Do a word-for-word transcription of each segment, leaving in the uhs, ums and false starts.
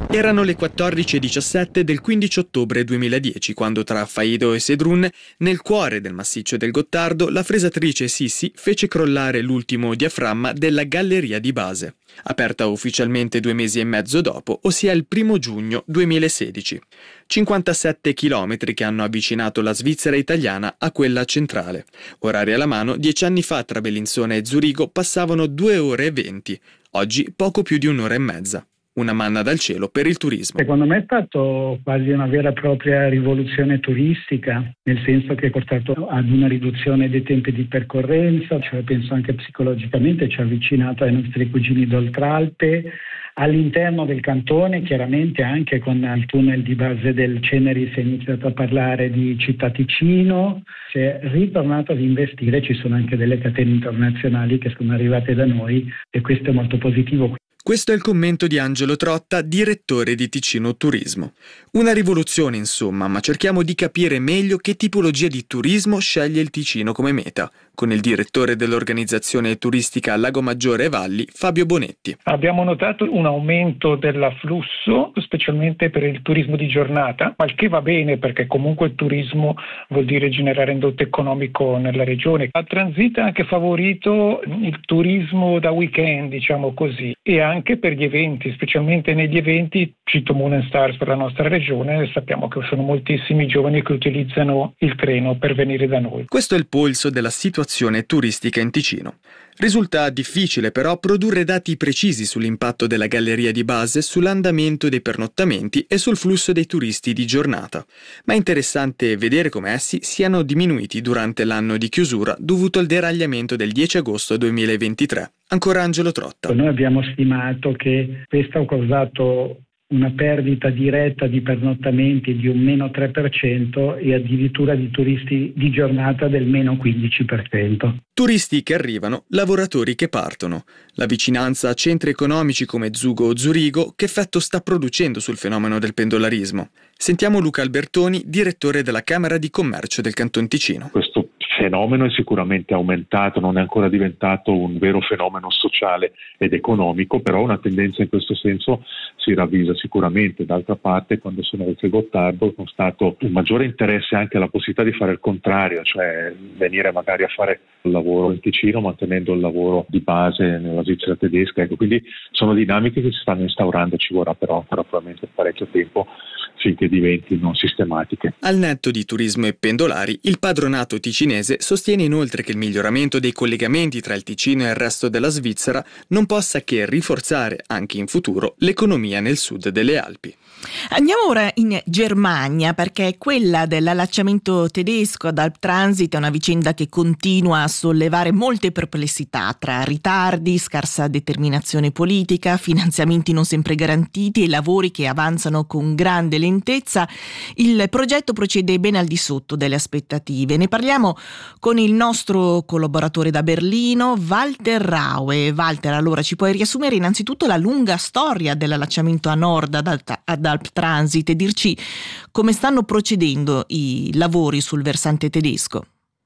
Erano le quattordici e diciassette del quindici ottobre duemiladieci, quando tra Faido e Sedrun, nel cuore del massiccio del Gottardo, la fresatrice Sissi fece crollare l'ultimo diaframma della galleria di base, aperta ufficialmente due mesi e mezzo dopo, ossia il primo giugno duemilasedici. cinquantasette chilometri che hanno avvicinato la Svizzera italiana a quella centrale. Orari alla mano, dieci anni fa tra Bellinzona e Zurigo passavano due ore e venti, oggi poco più di un'ora e mezza. Una manna dal cielo per il turismo. Secondo me è stato quasi una vera e propria rivoluzione turistica, nel senso che ha portato ad una riduzione dei tempi di percorrenza, cioè penso anche psicologicamente ci ha avvicinato ai nostri cugini d'Oltralpe. All'interno del cantone, chiaramente anche con il tunnel di base del Ceneri si è iniziato a parlare di città Ticino, si è ritornato ad investire, ci sono anche delle catene internazionali che sono arrivate da noi e questo è molto positivo. Questo è il commento di Angelo Trotta, direttore di Ticino Turismo. Una rivoluzione insomma, ma cerchiamo di capire meglio che tipologia di turismo sceglie il Ticino come meta, con il direttore dell'organizzazione turistica Lago Maggiore e Valli, Fabio Bonetti. Abbiamo notato un aumento dell'afflusso, specialmente per il turismo di giornata, ma il che va bene perché comunque il turismo vuol dire generare indotto economico nella regione. La Transita ha anche favorito il turismo da weekend, diciamo così, e anche per gli eventi, specialmente negli eventi, cito Moon and Stars per la nostra regione, sappiamo che sono moltissimi giovani che utilizzano il treno per venire da noi. Questo è il polso della situazione turistica in Ticino. Risulta difficile però produrre dati precisi sull'impatto della galleria di base sull'andamento dei pernottamenti e sul flusso dei turisti di giornata, ma è interessante vedere come essi siano diminuiti durante l'anno di chiusura dovuto al deragliamento del dieci agosto duemilaventitré. Ancora Angelo Trotta. Noi abbiamo stimato che questo ha causato una perdita diretta di pernottamenti di un meno tre per cento e addirittura di turisti di giornata del meno quindici per cento. Turisti che arrivano, lavoratori che partono. La vicinanza a centri economici come Zugo o Zurigo che effetto sta producendo sul fenomeno del pendolarismo. Sentiamo Luca Albertoni, direttore della Camera di Commercio del Canton Ticino. Questo fenomeno è sicuramente aumentato, non è ancora diventato un vero fenomeno sociale ed economico, però una tendenza in questo senso si ravvisa sicuramente. D'altra parte, quando sono oltre il Gottardo, ho stato un maggiore interesse anche alla possibilità di fare il contrario, cioè venire magari a fare il lavoro in Ticino mantenendo il lavoro di base nella Svizzera tedesca. Ecco, quindi sono dinamiche che si stanno instaurando, ci vorrà però ancora probabilmente parecchio tempo finché diventino sistematiche. Al netto di turismo e pendolari, il padronato ticinese sostiene inoltre che il miglioramento dei collegamenti tra il Ticino e il resto della Svizzera non possa che rinforzare anche in futuro l'economia nel sud delle Alpi. Andiamo ora in Germania perché quella dell'allacciamento tedesco ad Alptransit è una vicenda che continua a sollevare molte perplessità tra ritardi, scarsa determinazione politica, finanziamenti non sempre garantiti e lavori che avanzano con grande lentezza. Il progetto procede ben al di sotto delle aspettative. Ne parliamo con il nostro collaboratore da Berlino, Walter Raue. Walter, allora ci puoi riassumere innanzitutto la lunga storia dell'allacciamento a nord ad, Alt- ad Alptransit e dirci come stanno procedendo i lavori sul versante tedesco?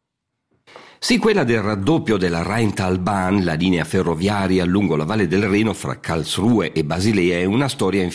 Sì, quella del raddoppio della Rheintalbahn, la linea ferroviaria lungo la Valle del Reno fra Karlsruhe e Basilea, è una storia